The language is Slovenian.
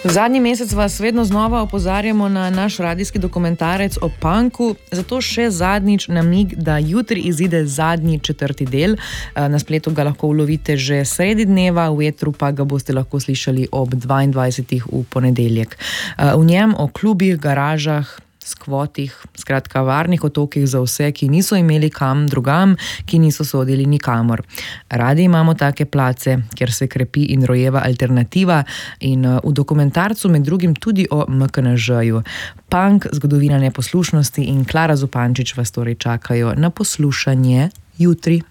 Zadnji mesec vas vedno znova opozarjamo na naš radijski dokumentarec o punku, zato še zadnjič namig, da jutri izide zadnji 4. del. Na spletu ga lahko ulovite že sredi dneva, v etru pa ga boste lahko slišali ob 22. v ponedeljek. V njem o klubih, garažah, skvotih, skratka varnih otokih za vse, ki niso imeli kam drugam, ki niso sodili nikamor. Radi imamo take place, kjer se krepi in rojeva alternativa, in v dokumentarcu med drugim tudi o MKNŽ-ju. Punk, zgodovina neposlušnosti in Klara Zupančič vas torej čakajo na poslušanje jutri.